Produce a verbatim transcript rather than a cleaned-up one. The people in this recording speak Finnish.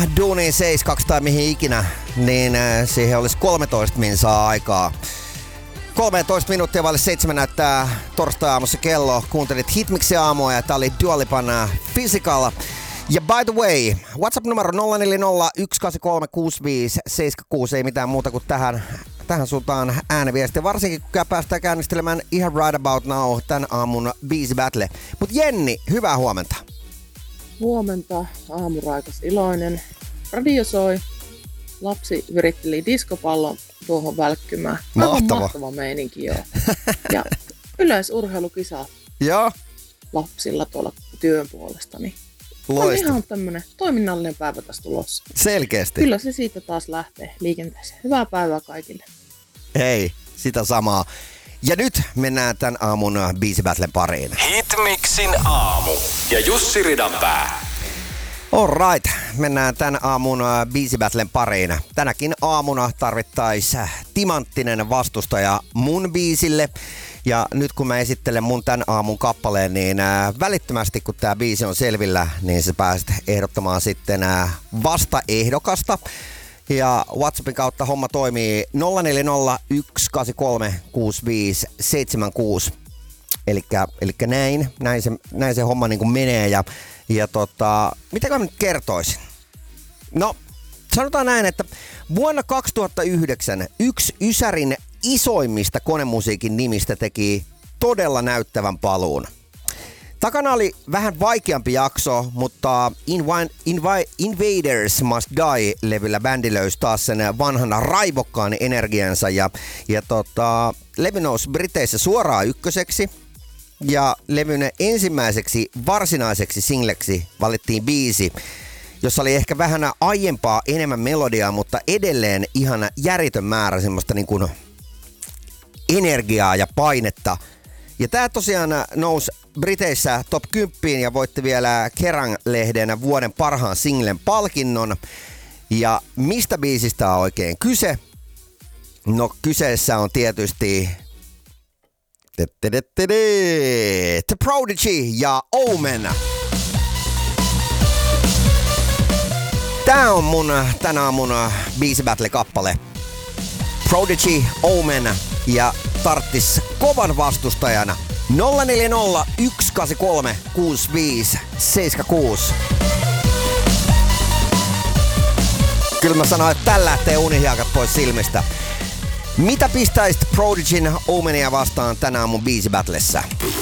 duuniin seiskaksi tai mihin ikinä, niin siihen olisi kolmetoista minsaa aikaa. kolmetoista minuuttia vaille seitsemän näyttää torstai-aamussa kello. Kuuntelit Hitmixin aamua ja tää oli Dua Lipan Physical. Ja by the way, WhatsApp-numero nolla neljä nolla yksi kahdeksan kolme kuusi viisi seitsemän kuusi, ei mitään muuta kuin tähän, tähän suuntaan ääniviestiä. Varsinkin kun päästään käynnistelemään ihan right about now tän aamun biisi battle. Mut Jenni, hyvää huomenta. Huomenta, aamuraikas iloinen. Radio soi. Lapsi viritteli diskopallon tuohon välkkymään. Mahtava. Mahtava meininki, joo. Ja yleisurheilukisa Joo. lapsilla tuolla työn puolesta. Niin on ihan tämmönen toiminnallinen päivä tässä tulossa. Selkeästi. Kyllä se siitä taas lähtee liikenteeseen. Hyvää päivää kaikille. Hei, sitä samaa. Ja nyt mennään tän aamun biisibattlen pariin. Hitmixin aamu ja Jussi Ridanpää. Alright, mennään tän aamun biisibattlen pariin. Tänäkin aamuna tarvittais timanttinen vastustaja mun biisille. Ja nyt kun mä esittelen mun tän aamun kappaleen, niin välittömästi kun tää biisi on selvillä, niin sä pääset ehdottamaan sitten vastaehdokasta. Ja WhatsAppin kautta homma toimii nolla neljä nolla yksi kahdeksan kolme kuusi viisi seitsemän kuusi. Elikkä, elikkä näin, näin se, näin se homma niin kuin menee. Ja, ja tota, mitä mä nyt kertoisin? No, sanotaan näin, että vuonna kaksituhattayhdeksän yksi Ysärin isoimmista konemusiikin nimistä teki todella näyttävän paluun. Takana oli vähän vaikeampi jakso, mutta Invi- Invi- Invaders Must Die-levyllä bändi löysi taas sen vanhan raivokkaan energiansa. Ja, ja tota, levy nousi Briteissä suoraan ykköseksi. Ja levyn ensimmäiseksi varsinaiseksi singleksi valittiin biisi, jossa oli ehkä vähän aiempaa enemmän melodiaa, mutta edelleen ihan järjetön määrä semmoista niin kuin energiaa ja painetta. Ja tää tosiaan nousi Briteissä top kymmenen ja voitti vielä Kerrang-lehden vuoden parhaan singlen palkinnon. Ja mistä biisistä on oikein kyse? No kyseessä on tietysti The Prodigy ja Omen. Tää on mun tän aamun biisi battle kappale. Prodigy, Omen ja tarttis kovan vastustajana nolla neljä nolla yksi kahdeksan kolme kuusi viisi seitsemän kuusi. Kyllä mä sanoin, että tällä lähtee unihiakat pois silmistä. Mitä pistäisit Prodigyn Omenia vastaan tänään mun biisi battlessa?